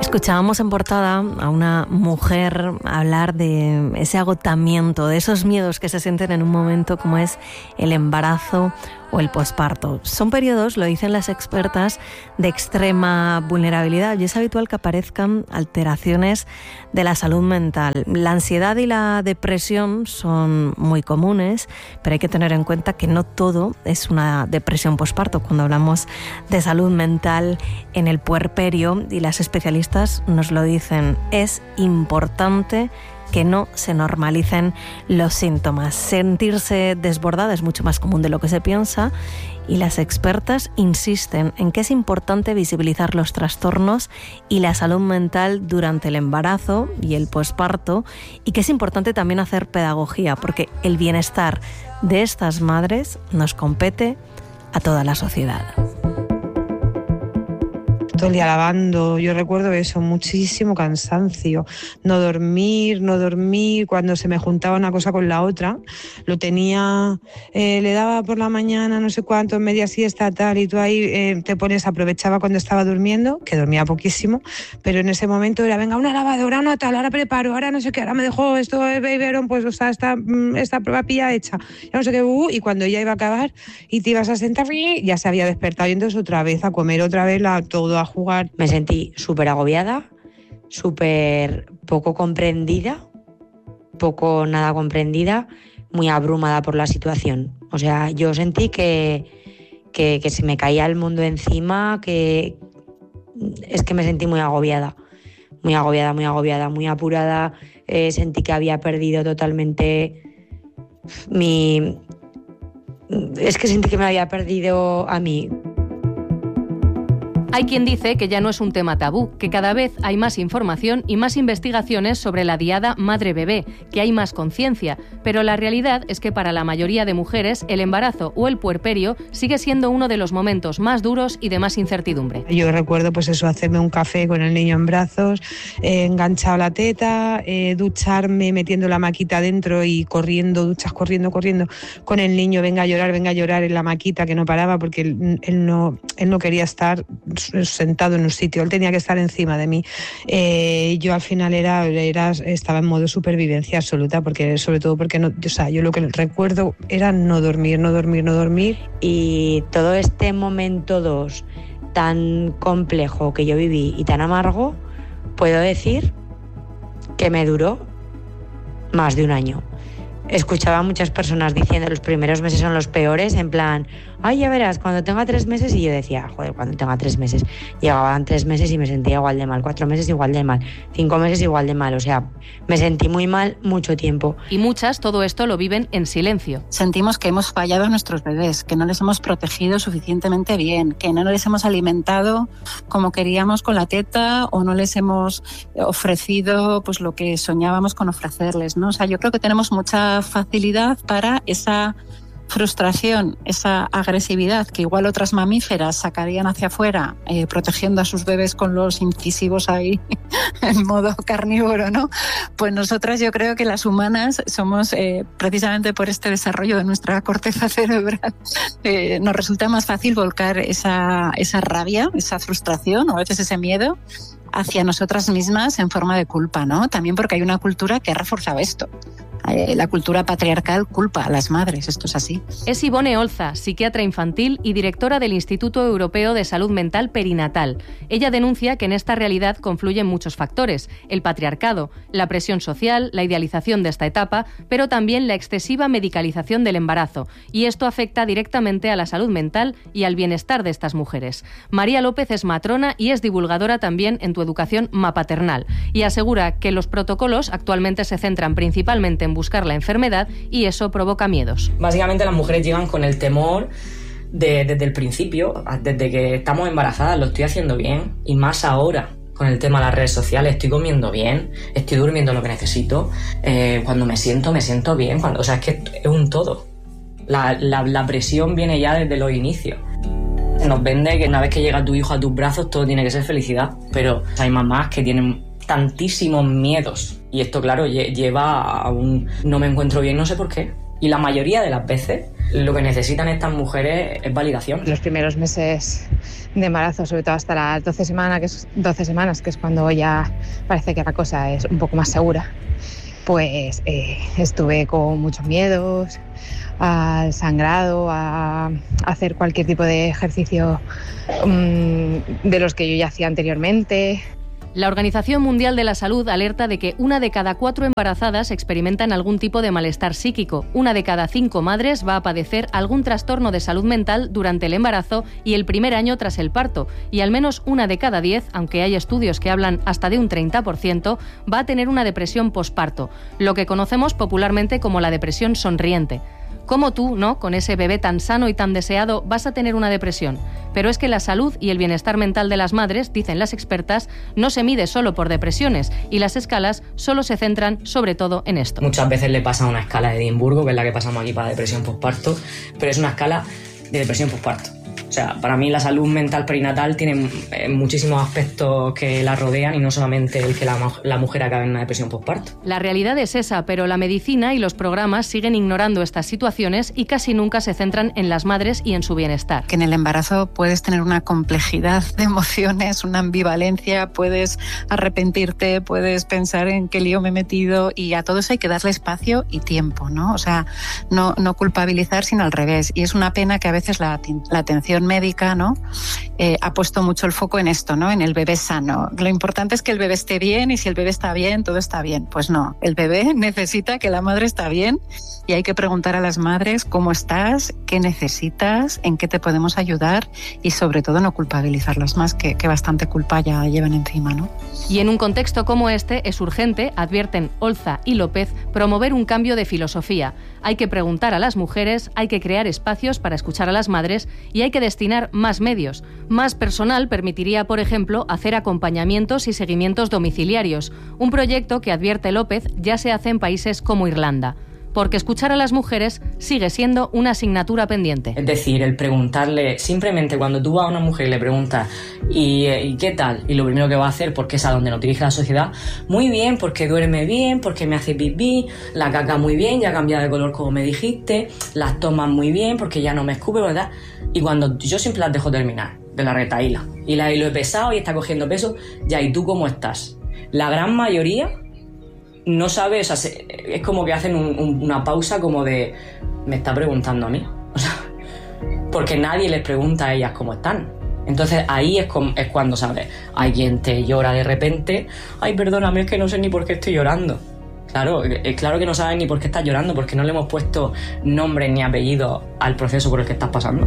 Escuchábamos en portada a una mujer hablar de ese agotamiento, de esos miedos que se sienten en un momento como es el embarazo o el posparto. Son periodos, lo dicen las expertas, de extrema vulnerabilidad y es habitual que aparezcan alteraciones de la salud mental. La ansiedad y la depresión son muy comunes, pero hay que tener en cuenta que no todo es una depresión posparto cuando hablamos de salud mental en el puerperio, y las especialistas nos lo dicen. Es importante que no se normalicen los síntomas. Sentirse desbordada es mucho más común de lo que se piensa y las expertas insisten en que es importante visibilizar los trastornos y la salud mental durante el embarazo y el posparto, y que es importante también hacer pedagogía porque el bienestar de estas madres nos compete a toda la sociedad. Todo el día lavando, yo recuerdo eso, muchísimo cansancio, no dormir, cuando se me juntaba una cosa con la otra, lo tenía, le daba por la mañana no sé cuánto, media siesta tal, y tú ahí te pones, aprovechaba cuando estaba durmiendo, que dormía poquísimo, pero en ese momento era, venga, una lavadora, una tal, ahora preparo, ahora no sé qué, ahora me dejó esto, Babyron, pues o sea, esta prueba pilla hecha, ya no sé qué, y cuando ya iba a acabar y te ibas a sentar, ya se había despertado y entonces otra vez a comer, otra vez todo a jugar. Me sentí súper agobiada, súper poco comprendida, nada comprendida, muy abrumada por la situación. O sea, yo sentí que se me caía el mundo encima, es que me sentí muy agobiada, muy apurada. Sentí que había perdido totalmente sentí que me había perdido a mí. Hay quien dice que ya no es un tema tabú, que cada vez hay más información y más investigaciones sobre la diada madre-bebé, que hay más conciencia, pero la realidad es que para la mayoría de mujeres el embarazo o el puerperio sigue siendo uno de los momentos más duros y de más incertidumbre. Yo recuerdo pues eso, hacerme un café con el niño en brazos, enganchado la teta, ducharme metiendo la maquita dentro y corriendo con el niño, venga a llorar en la maquita, que no paraba porque él no quería estar sentado en un sitio, él tenía que estar encima de mí. Yo al final estaba en modo supervivencia absoluta, porque sobre todo porque yo lo que recuerdo era no dormir. Y todo este momento 2 tan complejo que yo viví y tan amargo, puedo decir que me duró más de un año. Escuchaba a muchas personas diciendo los primeros meses son los peores, en plan, ay, ya verás, cuando tenga 3 meses, y yo decía, joder, cuando tenga 3 meses. Llegaban 3 meses y me sentía igual de mal, 4 meses igual de mal, 5 meses igual de mal, o sea, me sentí muy mal mucho tiempo. Y muchas todo esto lo viven en silencio. Sentimos que hemos fallado a nuestros bebés, que no les hemos protegido suficientemente bien, que no les hemos alimentado como queríamos con la teta o no les hemos ofrecido pues lo que soñábamos con ofrecerles, ¿no? O sea, yo creo que tenemos mucha facilidad para esa frustración, esa agresividad que igual otras mamíferas sacarían hacia afuera, protegiendo a sus bebés con los incisivos ahí en modo carnívoro, ¿no? Pues nosotras, yo creo que las humanas somos, precisamente por este desarrollo de nuestra corteza cerebral, nos resulta más fácil volcar esa rabia, esa frustración o a veces ese miedo hacia nosotras mismas en forma de culpa, ¿no? También porque hay una cultura que ha reforzado esto. La cultura patriarcal culpa a las madres, esto es así. Es Ivone Olza, psiquiatra infantil y directora del Instituto Europeo de Salud Mental Perinatal. Ella denuncia que en esta realidad confluyen muchos factores: el patriarcado, la presión social, la idealización de esta etapa, pero también la excesiva medicalización del embarazo, y esto afecta directamente a la salud mental y al bienestar de estas mujeres. María López es matrona y es divulgadora también en Tu Educación Mapaternal, y asegura que los protocolos actualmente se centran principalmente en buscar la enfermedad y eso provoca miedos. Básicamente las mujeres llegan con el temor desde el principio, desde que estamos embarazadas, lo estoy haciendo bien, y más ahora con el tema de las redes sociales, estoy comiendo bien, estoy durmiendo lo que necesito, cuando me siento bien, o sea, es que es un todo. La presión viene ya desde los inicios. Nos vende que una vez que llega tu hijo a tus brazos todo tiene que ser felicidad, pero hay mamás que tienen tantísimos miedos y esto, claro, lleva a un no me encuentro bien, no sé por qué. Y la mayoría de las veces Lo que necesitan estas mujeres es validación. Los primeros meses de embarazo, sobre todo hasta las 12 semanas, que es cuando ya parece que la cosa es un poco más segura, pues estuve con muchos miedos al sangrado, a hacer cualquier tipo de ejercicio de los que yo ya hacía anteriormente. La Organización Mundial de la Salud alerta de que 1 de cada 4 embarazadas experimentan algún tipo de malestar psíquico. 1 de cada 5 madres va a padecer algún trastorno de salud mental durante el embarazo y el primer año tras el parto. Y al menos 1 de cada 10, aunque hay estudios que hablan hasta de un 30%, va a tener una depresión posparto, lo que conocemos popularmente como la depresión sonriente. Como tú, ¿no?, con ese bebé tan sano y tan deseado, vas a tener una depresión. Pero es que la salud y el bienestar mental de las madres, dicen las expertas, no se mide solo por depresiones y las escalas solo se centran sobre todo en esto. Muchas veces le pasa una escala de Edimburgo, que es la que pasamos aquí para depresión posparto, pero es una escala de depresión posparto. O sea, para mí la salud mental perinatal tiene muchísimos aspectos que la rodean y no solamente el que la mujer acabe en una depresión posparto. La realidad es esa, pero la medicina y los programas siguen ignorando estas situaciones y casi nunca se centran en las madres y en su bienestar. Que en el embarazo puedes tener una complejidad de emociones, una ambivalencia, puedes arrepentirte, puedes pensar en qué lío me he metido, y a todo eso hay que darle espacio y tiempo, ¿no? O sea, no culpabilizar, sino al revés. Y es una pena que a veces la atención médica, ¿no?, ha puesto mucho el foco en esto, ¿no?, en el bebé sano. Lo importante es que el bebé esté bien, y si el bebé está bien, todo está bien. Pues no, el bebé necesita que la madre esté bien, y hay que preguntar a las madres cómo estás, qué necesitas, en qué te podemos ayudar, y sobre todo no culpabilizarlas más, que bastante culpa ya llevan encima, ¿no? Y en un contexto como este es urgente, advierten Olza y López, promover un cambio de filosofía. Hay que preguntar a las mujeres, hay que crear espacios para escuchar a las madres y hay que destinar más medios. Más personal permitiría, por ejemplo, hacer acompañamientos y seguimientos domiciliarios, un proyecto que, advierte López, ya se hace en países como Irlanda. Porque escuchar a las mujeres sigue siendo una asignatura pendiente. Es decir, el preguntarle, simplemente cuando tú vas a una mujer y le preguntas ¿y qué tal? Y lo primero que va a hacer, porque es a donde nos dirige la sociedad, muy bien, porque duerme bien, porque me hace pipí, la caca muy bien, ya ha cambiado de color como me dijiste, las tomas muy bien, porque ya no me escupe, ¿verdad? Y cuando yo siempre las dejo terminar de la retaíla y la hilo he pesado y está cogiendo peso, ya, ¿y tú cómo estás? La gran mayoría no sabe, o sea, es como que hacen una pausa como de me está preguntando a mí, o sea, porque nadie les pregunta a ellas cómo están. Entonces ahí es cuando sabes, hay quien te llora de repente, ay, perdóname, es que no sé ni por qué estoy llorando. Claro, claro que no sabes ni por qué estás llorando, porque no le hemos puesto nombre ni apellido al proceso por el que estás pasando.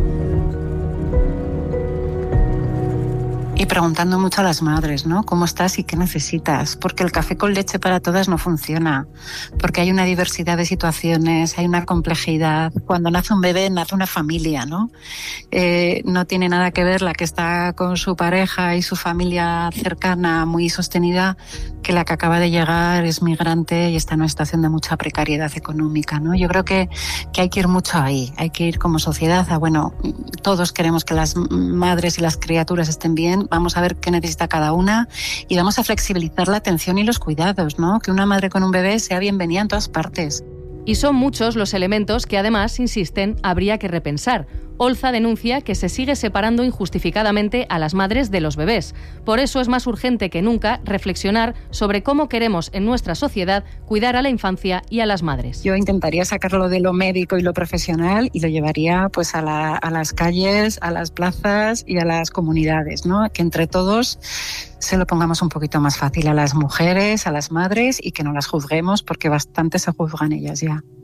Y preguntando mucho a las madres, ¿no? ¿Cómo estás y qué necesitas? Porque el café con leche para todas no funciona, porque hay una diversidad de situaciones, hay una complejidad. Cuando nace un bebé, nace una familia, ¿no? No tiene nada que ver la que está con su pareja y su familia cercana, muy sostenida, que la que acaba de llegar es migrante y está en una situación de mucha precariedad económica, ¿no? Yo creo que hay que ir mucho ahí, hay que ir como sociedad a, bueno, todos queremos que las madres y las criaturas estén bien, vamos a ver qué necesita cada una y vamos a flexibilizar la atención y los cuidados, ¿no? Que una madre con un bebé sea bienvenida en todas partes. Y son muchos los elementos que además, insisten, habría que repensar. Olza denuncia que se sigue separando injustificadamente a las madres de los bebés. Por eso es más urgente que nunca reflexionar sobre cómo queremos en nuestra sociedad cuidar a la infancia y a las madres. Yo intentaría sacarlo de lo médico y lo profesional y lo llevaría pues a las calles, a las plazas y a las comunidades, ¿no? Que entre todos se lo pongamos un poquito más fácil a las mujeres, a las madres y que no las juzguemos porque bastante se juzgan ellas ya.